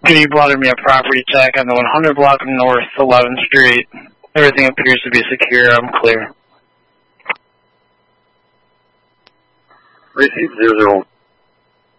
Can you blotter me a property check on the 100 block of North 11th Street? Everything appears to be secure. I'm clear. Received 00.